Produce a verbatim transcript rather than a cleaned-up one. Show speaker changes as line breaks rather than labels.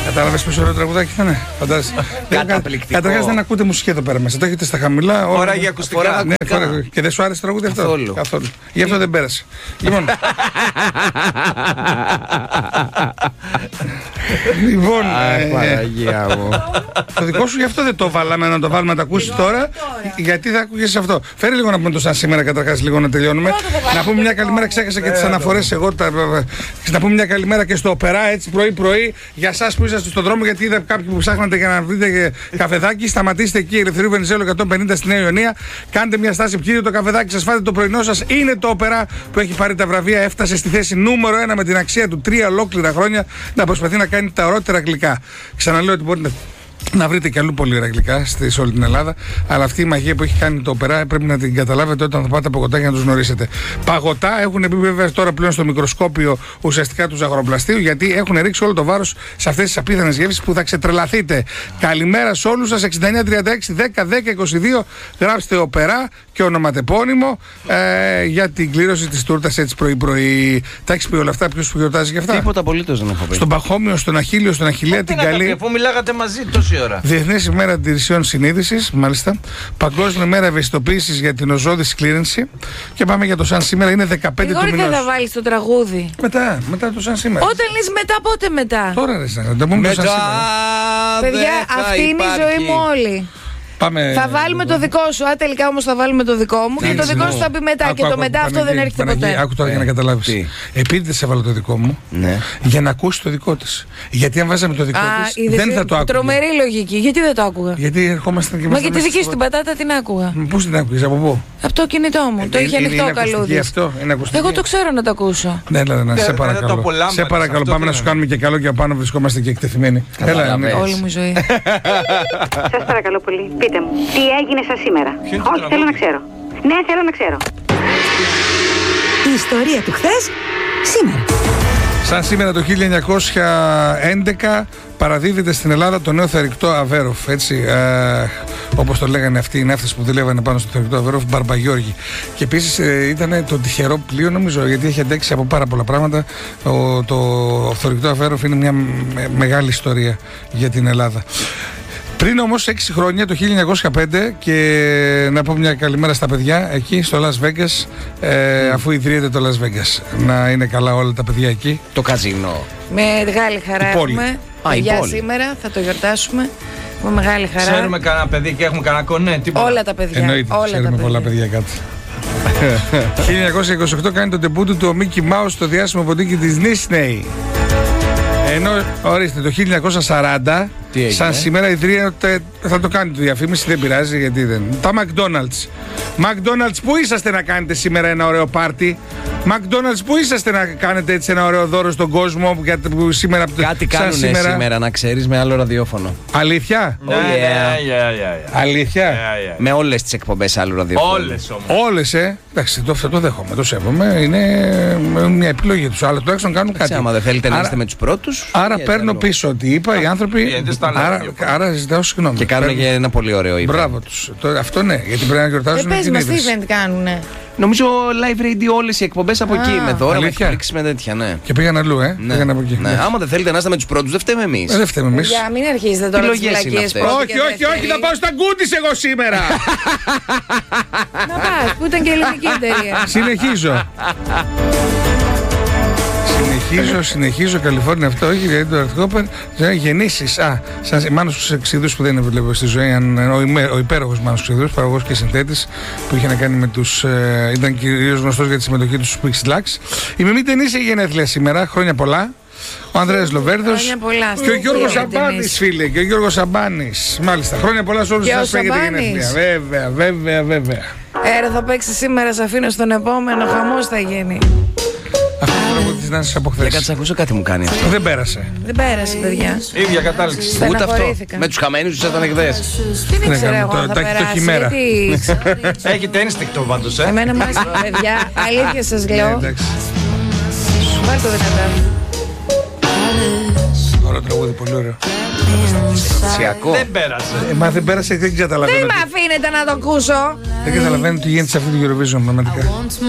Κατάλαβες πόσο ωραίο τραγουδάκι ήταν. Φαντάζεσαι.
Καταπληκτικό.
Καταρχάς δεν ακούτε μουσική εδώ πέρα μέσα. Το έχετε στα χαμηλά.
Φορά για ακουστικά.
Ναι, φορά. Και δεν σου άρεσε το τραγούδι αυτό?
Καθόλου.
Καθόλου. Γι' αυτό δεν πέρασε. Λοιπόν. Λοιπόν.
Παναγία μου.
Το δικό σου γι' αυτό δεν το βάλαμε να το βάλουμε να το ακούσει τώρα. Γιατί θα ακούγες αυτό. Φέρε λίγο να πούμε το σαν σήμερα καταρχάς λίγο να τελειώνουμε. Να πούμε μια καλημέρα, ξέχασα και τις αναφορές εγώ. Να πούμε μια καλημέρα και στο Οπερά έτσι πρωί-πρωί για εσάς που είσαστε στον δρόμο, γιατί είδα κάποιοι που ψάχνατε για να βρείτε καφεδάκι. Σταματήστε εκεί, Ελευθερίου Βενιζέλου εκατόν πενήντα στη Νέα Ιωνία. Κάντε μια στάση πτήριο, το καφεδάκι σας, φάτε το πρωινό σας. Είναι το Οπερά που έχει πάρει τα βραβεία. Έφτασε στη θέση νούμερο ένα με την αξία του τρία ολόκληρα χρόνια να προσπαθεί να κάνει τα ωραίτερα γλυκά. Ξαναλέω ότι μπορείτε να βρείτε και αλλού πολύ ωραία γλυκά σε όλη την Ελλάδα. Αλλά αυτή η μαγεία που έχει κάνει το Οπερά πρέπει να την καταλάβετε όταν θα πάτε από κοντά για να τους γνωρίσετε. Παγωτά έχουν μπει βέβαια τώρα πλέον στο μικροσκόπιο ουσιαστικά του ζαχαροπλαστείου, γιατί έχουν ρίξει όλο το βάρος σε αυτές τις απίθανες γεύσεις που θα ξετρελαθείτε. Καλημέρα σε όλους σας. εξήντα εννιά τριάντα έξι δέκα δέκα είκοσι δύο. Γράψτε Οπερά και ονοματεπώνυμο ε, για την κλήρωση της τούρτας έτσι πρωί-πρωί. Τα έχεις πει όλα αυτά? Ποιος που γιορτάζει για αυτά?
Τίποτα απολύτως δεν έχω πει.
Στον Παχώμιο, στον Αχίλιο, στον Αχιλλέα, την Καλή.
Αφού μιλάγατε μαζί τόση ώρα.
Διεθνής ημέρα αντιρρησιών συνείδησης, μάλιστα. Παγκόσμια ημέρα ευαισθητοποίησης για την οζώδη κλήρυνση. Και πάμε για το σαν σήμερα, είναι δεκαπέντε του μηνός.
Γρηγόρη, δεν θα βάλεις το τραγούδι?
Μετά, μετά το σαν σήμερα.
Όταν λες μετά, πότε μετά?
Τώρα ρε, να το πούμε το σαν σήμερα.
Παιδιά, αυτή είναι η ζωή μου όλη.
Πάμε...
Θα βάλουμε το δικό σου. Α, τελικά όμως θα βάλουμε το δικό μου. Και το δικό σου θα πει μετά.
Άκου,
και το
άκου,
μετά
Παναγία,
αυτό δεν έρχεται
Παναγία,
ποτέ.
Άκου τώρα για να καταλάβεις.
Τι?
Επειδή δεν σε έβαλα το δικό μου,
Ναι.
για να ακούσει το δικό της. Γιατί αν βάζαμε το δικό της, δεν θα το άκουγε.
Τρομερή λογική. Γιατί δεν το άκουγα?
Γιατί ερχόμαστε και
Μα και τη δική σου την πατάτα την άκουγα.
Πού την άκουγες, από πού?
Από το κινητό μου. Το είχε ανοιχτό καλούδι.
Αυτό είναι ακουστική.
Εγώ το ξέρω να το ακούσω.
Ναι, έλα, να σε παρακαλώ. Σε παρακαλώ, πάμε να σου κάνουμε και καλό και απάνω βρισκόμαστε και εκτεθειμένοι. Έλα,
όλη μου η ζωή.
Σας παρακαλώ πολύ, πείτε μου, τι έγινε σας σήμερα? Όχι, θέλω να ξέρω. Ναι, θέλω να ξέρω.
Η ιστορία του χθες, σήμερα.
Σαν σήμερα το χίλια εννιακόσια έντεκα παραδίδεται στην Ελλάδα το νέο θερικτό Αβέροφ. Έτσι, ε, όπως το λέγανε αυτοί οι ναύτες που δουλεύανε πάνω στο θερικτό Αβέροφ, Μπαρμπαγιώργη. Και επίσης ε, ήταν το τυχερό πλοίο, νομίζω, γιατί έχει αντέξει από πάρα πολλά πράγματα. Ο, το θερικτό Αβέροφ είναι μια με, μεγάλη ιστορία για την Ελλάδα. Πριν όμως έξι χρόνια, το χίλια εννιακόσια πέντε, και να πω μια καλημέρα στα παιδιά εκεί στο Las Vegas, ε, mm. αφού ιδρύεται το Las Vegas. Να είναι καλά όλα τα παιδιά εκεί.
Το καζίνο.
Με μεγάλη χαρά έχουμε.
Α,
για σήμερα θα το γιορτάσουμε. Με μεγάλη χαρά.
Ξέρουμε κανένα παιδί και έχουμε κανένα κονέ, τίποτα.
Όλα τα παιδιά.
Εννοείται,
όλα
ξέρουμε
τα παιδιά.
πολλά παιδιά κάτω. χίλια εννιακόσια είκοσι οκτώ κάνει τον τεμπούτου του ο Μίκι Μάους στο διάσημο ποντίκι της Disney. Ενώ, ορίστε, το χίλια εννιακόσια σαράντα, σαν σήμερα ιδρύεται, θα το κάνει το διαφήμιση, δεν πειράζει γιατί δεν. Τα McDonald's. McDonald's, πού είσαστε να κάνετε σήμερα ένα ωραίο πάρτι? McDonald's, πού είσαστε να κάνετε έτσι ένα ωραίο δώρο στον κόσμο που σήμερα,
κάτι κάνουν σήμερα... σήμερα, να ξέρεις, με άλλο ραδιόφωνο.
Αλήθεια?
Yeah, yeah, yeah, yeah, yeah.
Αλήθεια?
Yeah, yeah.
Με όλες τις εκπομπές άλλου ραδιόφωνο.
Όλες όμως.
Όλες, ε. Εντάξει, το, το δέχομαι, το σέβομαι. Είναι μια επιλογή τους. Αλλά τουλάχιστον κάνουν κάτι.
Άμα δεν θέλετε άρα, να είστε με τους πρώτους.
Άρα παίρνω άλλο. Πίσω ότι είπα οι άνθρωποι. Άρα, άρα ζητάω συγγνώμη.
Και κάνουν και ένα πολύ ωραίο ύπνο.
Μπράβο τους. Αυτό ναι, γιατί πρέπει να γιορτάζουν.
Ε, πες μας, τι δεν κάνουνε.
Νομίζω live radio όλες οι εκπομπές από εκεί. Με δώρα, με εκπλήξεις, με τέτοια, ναι.
Και πήγαν αλλού, ε.
Ναι.
Πήγαν από εκεί.
Ναι. Άμα δεν θέλετε να είστε με τους πρώτους, δεν φταίμε εμείς.
Ε, δεν φταίμε εμείς.
Για μην αρχίσετε τώρα τις φυλακίες.
Όχι, όχι, όχι, θα πάω στα Γκούντις εγώ σήμερα.
Να πας, που ήταν και ελληνική εταιρεία.
Συνεχίζω. Συνεχίζω, συνεχίζω, Καλιφόρνια αυτό, όχι, γιατί το Αρτικόπερ γεννήσεις. Α, σαν Μάνος Ξηδούς που δεν είναι βλέπω στη ζωή, αν, ο, ο υπέροχος Μάνος Ξηδούς, παραγωγός και συνθέτης, που είχε να κάνει με τους. Ε, ήταν κυρίως γνωστός για τη συμμετοχή του στους Pixelax. Η Μιμή Τενής έχει γενέθλια σήμερα, χρόνια πολλά. Ο Ανδρέας Λοβέρδος και ο Γιώργος Σαμπάνης, φίλε, και ο Γιώργος Σαμπάνης. Μάλιστα, χρόνια πολλά σε όλους σας που έχετε γενέθλια. Βέβαια, βέβαια, βέβαια.
Έρα θα παίξει σήμερα, σε αφήνω στον επόμενο, χαμός θα γίνει.
Αυτό το τραγούδι της Νάνσης από χθες.
Για κάτσε να ακούσω, κάτι μου κάνει αυτό.
Δεν πέρασε.
Δεν πέρασε, παιδιά.
Ίδια κατάληξη.
Ούτε αυτό. Με τους χαμένους τους ήταν χθες.
Δεν ήξερα εγώ αν θα περάσει. Γιατί...
Έχετε ένστικτο πάντως, ε.
Εμένα μου άρεσε, παιδιά. Αλήθεια σας λέω. Πάρ' το δυνατά.
Ωραίο τραγούδι, πολύ ωραίο.
Δεν πέρασε.
Ε, μα δεν πέρασε, δεν καταλαβαίνω.
Δεν με αφήνετε να το ακούσω.
Δεν καταλαβαίνω τι γίνεται σε αυτή την Eurovision πραγματικά.